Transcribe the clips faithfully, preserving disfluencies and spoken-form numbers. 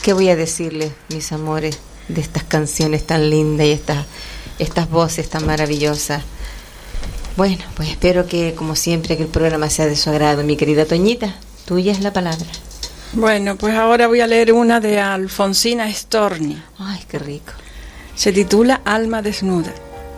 ¿Qué voy a decirles, mis amores, de estas canciones tan lindas y estas, estas voces tan maravillosas? Bueno, pues espero que, como siempre, que el programa sea de su agrado. Mi querida Toñita, tuya es la palabra. Bueno, pues ahora voy a leer una de Alfonsina Storni. Ay, qué rico. Se titula Alma desnuda.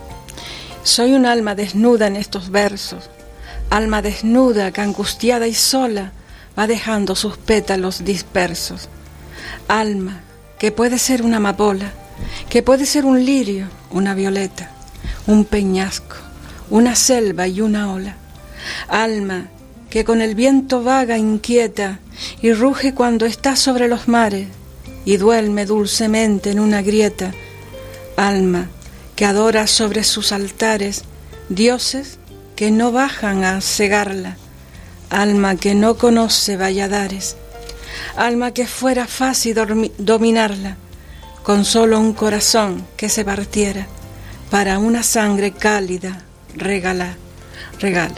Soy un alma desnuda en estos versos, alma desnuda que angustiada y sola va dejando sus pétalos dispersos. Alma que puede ser una amapola, que puede ser un lirio, una violeta, un peñasco, una selva y una ola. Alma que con el viento vaga, inquieta, y ruge cuando está sobre los mares, y duerme dulcemente en una grieta. Alma que adora sobre sus altares dioses que no bajan a cegarla. Alma que no conoce valladares. Alma que fuera fácil dormi- dominarla, con solo un corazón que se partiera, para una sangre cálida regala, regala.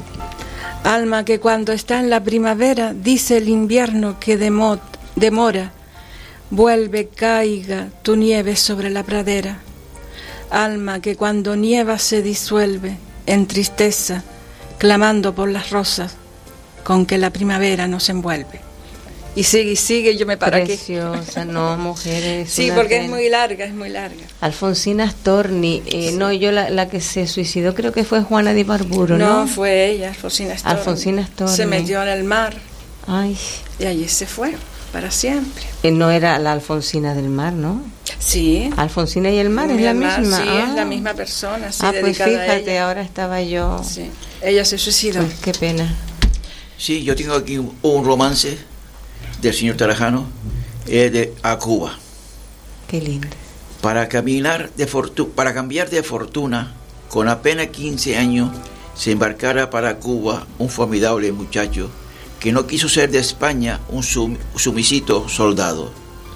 Alma que cuando está en la primavera dice el invierno que demo- demora, vuelve, caiga tu nieve sobre la pradera. Alma que cuando nieva se disuelve en tristeza, clamando por las rosas con que la primavera nos envuelve. Y sigue y sigue, yo me paro aquí. Preciosa, no, mujeres. Sí, porque pena. Es muy larga, es muy larga. Alfonsina Storni, eh, sí. No, yo la, la que se suicidó creo que fue Juana de Ibarburu, ¿no? No, fue ella, Alfonsina Storni. Alfonsina Storni. Se metió en el mar. Ay. Y allí se fue, para siempre. Eh, no era la Alfonsina del mar, ¿no? Sí. Alfonsina y el mar y es la mar, misma. Sí, ah. es la misma persona, sí, ah, pues dedicada fíjate, a ella. ahora estaba yo. Sí, ella se suicidó. Pues qué pena. Sí, yo tengo aquí un, un romance del señor Tarajano, eh, de a Cuba. Qué lindo. Para caminar de fortu- para cambiar de fortuna, con apenas quince años, se embarcara para Cuba un formidable muchacho que no quiso ser de España un sum- sumisito soldado.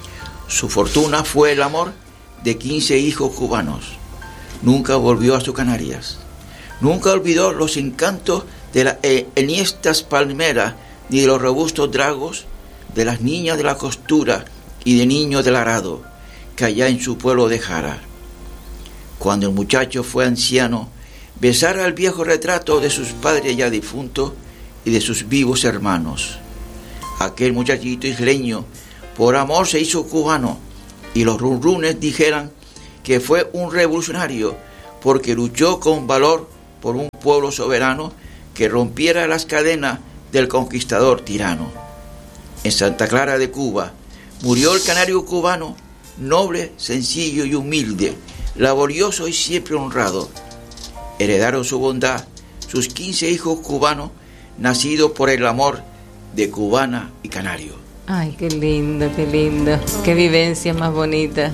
Su fortuna fue el amor de quince hijos cubanos. Nunca volvió a sus Canarias. Nunca olvidó los encantos de las eh, enhiestas palmeras ni de los robustos dragos, de las niñas de la costura y de niños del arado, que allá en su pueblo dejara. Cuando el muchacho fue anciano, besara el viejo retrato de sus padres ya difuntos y de sus vivos hermanos. Aquel muchachito isleño, por amor se hizo cubano, y los runrunes dijeran que fue un revolucionario, porque luchó con valor por un pueblo soberano que rompiera las cadenas del conquistador tirano. En Santa Clara de Cuba murió el canario cubano, noble, sencillo y humilde, laborioso y siempre honrado. Heredaron su bondad sus quince hijos cubanos, nacidos por el amor de cubana y canario. Ay, qué lindo, qué lindo, qué vivencia más bonita.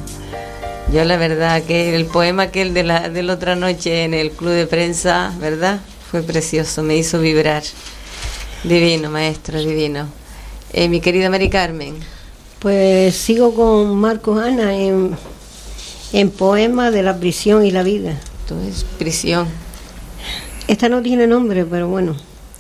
Yo la verdad que el poema aquel de la, de la otra noche en el club de prensa, ¿verdad? Fue precioso, me hizo vibrar. Divino, maestro, divino. Eh, mi querida Mari Carmen. Pues sigo con Marcos Ana en, en Poema de la prisión y la vida. Esto es prisión. Esta no tiene nombre, pero bueno.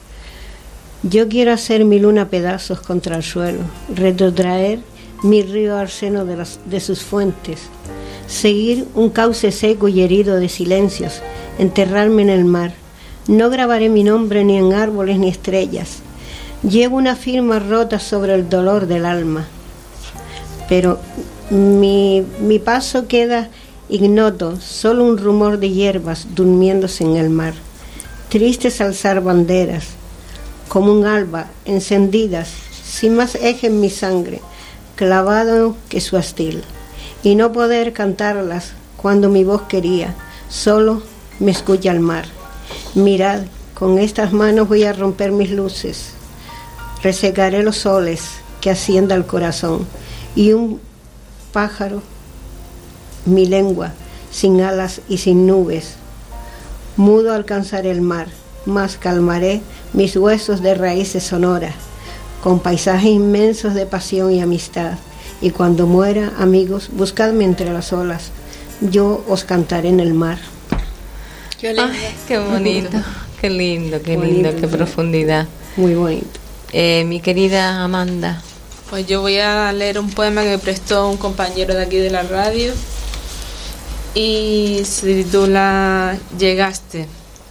Yo quiero hacer mi luna pedazos contra el suelo, retrotraer mi río al seno de, las, de sus fuentes, seguir un cauce seco y herido de silencios, enterrarme en el mar. No grabaré mi nombre ni en árboles ni estrellas. Llevo una firma rota sobre el dolor del alma, pero mi, mi paso queda ignoto, solo un rumor de hierbas durmiéndose en el mar. Tristes alzar banderas, como un alba, encendidas, sin más eje en mi sangre, clavado que su astil, y no poder cantarlas cuando mi voz quería, solo me escucha el mar. Mirad, con estas manos voy a romper mis luces, resecaré los soles que ascienda el corazón, y un pájaro, mi lengua, sin alas y sin nubes, mudo alcanzaré el mar, mas calmaré mis huesos de raíces sonoras, con paisajes inmensos de pasión y amistad, y cuando muera, amigos, buscadme entre las olas, yo os cantaré en el mar. Qué lindo. Ay, qué bonito, qué lindo, qué Bonito, lindo, qué sí. profundidad. Muy bonito. Eh, mi querida Amanda. Pues yo voy a leer un poema que me prestó un compañero de aquí de la radio y se titula Llegaste.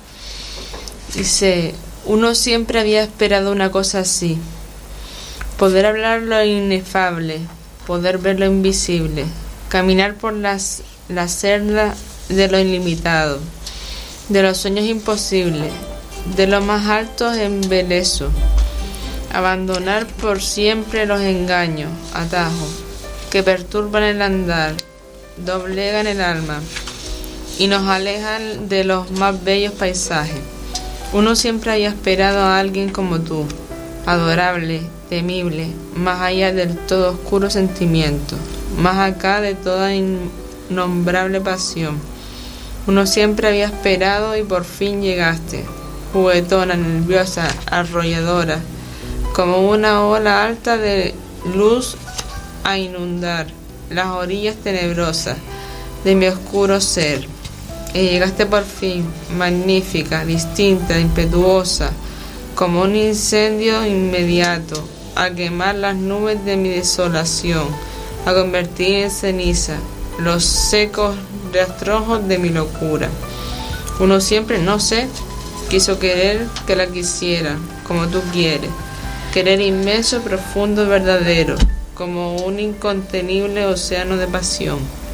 Dice: uno siempre había esperado una cosa así, poder hablar lo inefable, poder ver lo invisible, caminar por las, la senda de lo ilimitado, de los sueños imposibles, de lo más alto embeleso, abandonar por siempre los engaños, atajos, que perturban el andar, doblegan el alma y nos alejan de los más bellos paisajes. Uno siempre había esperado a alguien como tú, adorable, temible, más allá del todo oscuro sentimiento, más acá de toda innombrable pasión. Uno siempre había esperado y por fin llegaste, juguetona, nerviosa, arrolladora, como una ola alta de luz a inundar las orillas tenebrosas de mi oscuro ser. Y llegaste por fin, magnífica, distinta, impetuosa, como un incendio inmediato, a quemar las nubes de mi desolación, a convertir en ceniza los secos rastrojos de mi locura. Uno siempre, no sé, quiso querer que la quisiera, como tú quieres, querer inmenso, profundo, verdadero, como un incontenible océano de pasión.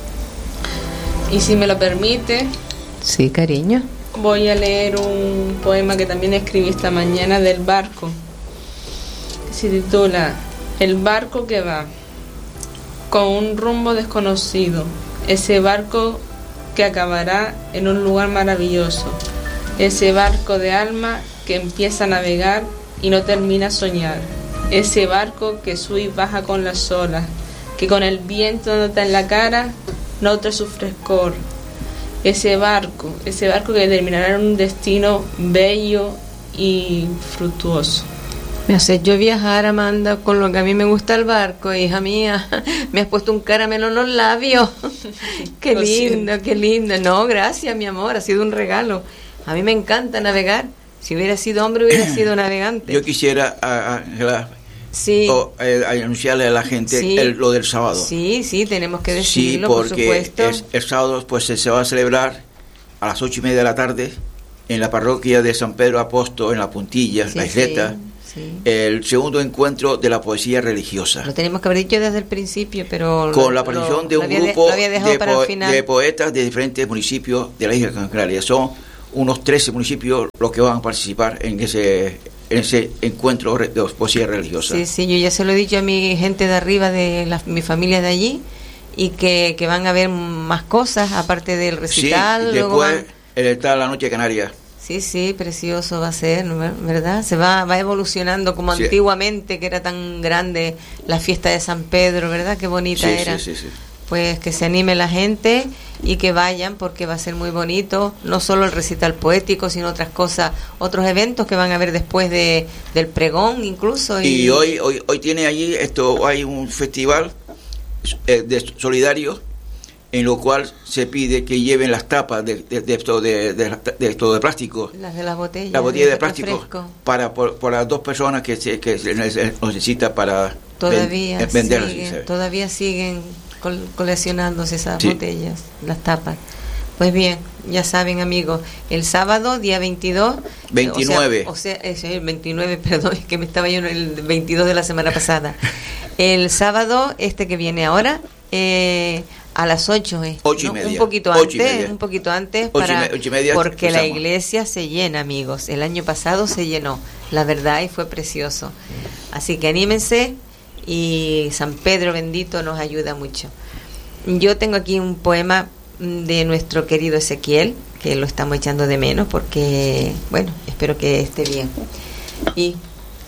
Y si me lo permite, sí, cariño, voy a leer un poema que también escribí esta mañana del barco, que se titula El barco que va, con un rumbo desconocido, ese barco que acabará en un lugar maravilloso, ese barco de alma que empieza a navegar y no termina a soñar, ese barco que sube y baja con las olas, que con el viento nota en la cara nota su frescor, ese barco, ese barco que terminará en un destino bello y fructuoso. Me haces yo viajar, Amanda, con lo que a mí me gusta el barco, hija mía. Me has puesto un caramelo en los labios. Qué Lo lindo, siento. qué lindo. No, gracias, mi amor, ha sido un regalo. A mí me encanta navegar. Si hubiera sido hombre, hubiera sido navegante. Yo quisiera a, a, Sí. o, eh, a anunciarle a la gente Sí. el- lo del sábado. Sí, sí, tenemos que Sí, decirlo, por porque supuesto. es- el sábado pues se, se va a celebrar a las ocho y media de la tarde en la parroquia de San Pedro Apóstol, en La Puntilla, Sí, La Isleta, sí, sí. el segundo encuentro de la poesía religiosa, Lo tenemos que haber dicho desde el principio, pero... con la lo- aparición de lo un había de- grupo lo había dejado de, para el po- final. de poetas de diferentes municipios de la isla Gran Canaria. Son unos trece municipios los que van a participar en ese, en ese encuentro re- de poesía religiosa. Sí, sí, yo ya se lo he dicho a mi gente de arriba, de la, mi familia de allí, y que, que van a ver más cosas, aparte del Sí, recital. luego después van- el está la noche canaria. Sí, sí, precioso va a ser, ¿no? ¿Verdad? Se va, va evolucionando como Sí. antiguamente, que era tan grande la fiesta de San Pedro, ¿verdad? Qué bonita Sí, era. sí, sí, sí. Pues que se anime la gente y que vayan, porque va a ser muy bonito, no solo el recital poético, sino otras cosas, otros eventos que van a haber después de del pregón incluso. Y, Y hoy, hoy, hoy tiene allí esto, hay un festival eh, de solidario en lo cual se pide que lleven las tapas de, de, de esto de, de, de esto de plástico, las de las botellas. la botella de los plástico refrescos. para por, por las dos personas que se, que se necesita para Todavía ven- venderlas. siguen, ¿sabes? todavía siguen col- coleccionándose esas Sí. botellas, las tapas. Pues bien, ya saben, amigos, el sábado, día veintidós. veintinueve. O sea, o sea, ese es el veintinueve, perdón, es que me estaba yo en el veintidós de la semana pasada. El sábado, este que viene ahora, eh, a las ocho, eh, Ocho y ¿no? media. Un poquito Ocho y antes, media. un poquito antes, Ocho y para, me- ocho y media porque la empezamos. iglesia se llena, amigos. El año pasado se llenó, la verdad, y fue precioso. Así que anímense y San Pedro bendito nos ayuda mucho. Yo tengo aquí un poema de nuestro querido Ezequiel, que lo estamos echando de menos porque, bueno, espero que esté bien. Y,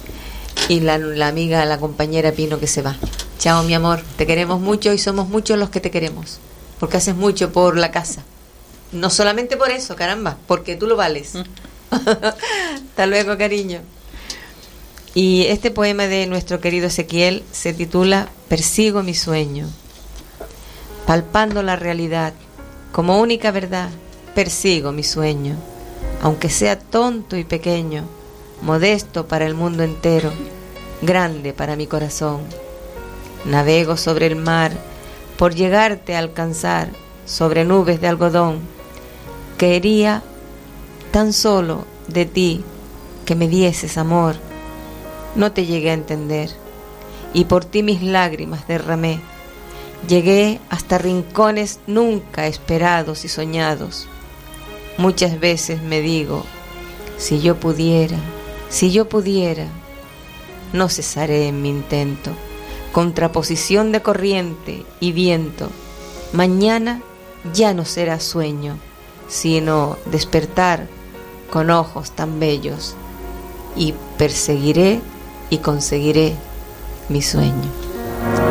y la, la amiga, la compañera Pino que se va. Chao, mi amor, te queremos mucho y somos muchos los que te queremos, porque haces mucho por la casa. No solamente por eso, caramba, porque tú lo vales. Hasta luego, cariño. Y este poema de nuestro querido Ezequiel se titula Persigo mi sueño. Palpando la realidad como única verdad, persigo mi sueño, aunque sea tonto y pequeño, modesto para el mundo entero, grande para mi corazón. Navego sobre el mar por llegarte a alcanzar sobre nubes de algodón. Quería tan solo de ti que me dieses amor. No te llegué a entender y por ti mis lágrimas derramé. Llegué hasta rincones nunca esperados y soñados. Muchas veces me digo, si yo pudiera, si yo pudiera, no cesaré en mi intento. Contraposición de corriente y viento, mañana ya no será sueño, sino despertar con ojos tan bellos, y perseguiré y conseguiré mi sueño.